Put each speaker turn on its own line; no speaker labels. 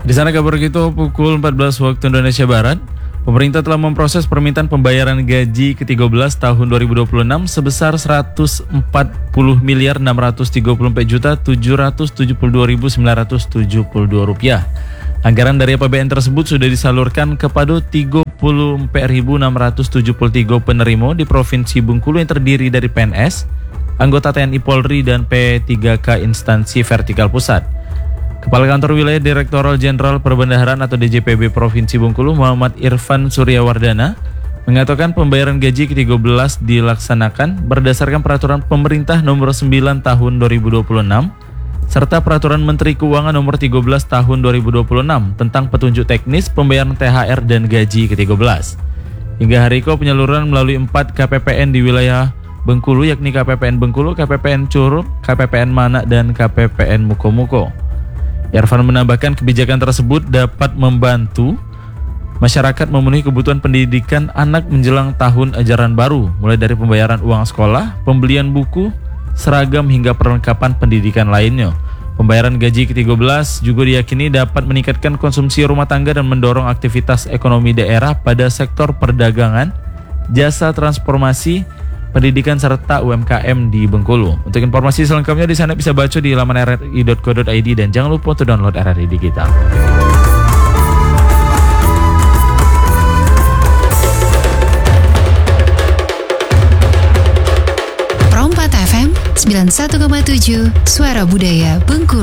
Di sana kabar gitu pukul 14 waktu Indonesia Barat, pemerintah telah memproses permintaan pembayaran gaji ke-13 tahun 2026 sebesar 140.634.772.972 rupiah. Anggaran dari APBN tersebut sudah disalurkan kepada 34.673 penerima di Provinsi Bengkulu yang terdiri dari PNS, anggota TNI Polri, dan P3K instansi vertikal pusat. Kepala Kantor Wilayah Direktoral Jenderal Perbendaharaan atau DJPB Provinsi Bengkulu, Muhammad Irfan Suryawardana, mengatakan pembayaran gaji ke-13 dilaksanakan berdasarkan Peraturan Pemerintah Nomor 9 Tahun 2026 serta Peraturan Menteri Keuangan Nomor 13 Tahun 2026 tentang petunjuk teknis pembayaran THR dan gaji ke-13. Hingga hari ini penyaluran melalui 4 KPPN di wilayah Bengkulu, yakni KPPN Bengkulu, KPPN Curug, KPPN Manak, dan KPPN Mukomuko. Irfan menambahkan kebijakan tersebut dapat membantu masyarakat memenuhi kebutuhan pendidikan anak menjelang tahun ajaran baru, mulai dari pembayaran uang sekolah, pembelian buku, seragam, hingga perlengkapan pendidikan lainnya. Pembayaran gaji ke-13 juga diyakini dapat meningkatkan konsumsi rumah tangga dan mendorong aktivitas ekonomi daerah pada sektor perdagangan, jasa transformasi, pendidikan, serta UMKM di Bengkulu. Untuk informasi selengkapnya di sana bisa baca di laman rri.co.id dan jangan lupa untuk download RRI Digital.
Pro 4 FM 91,7 Suara Budaya Bengkulu.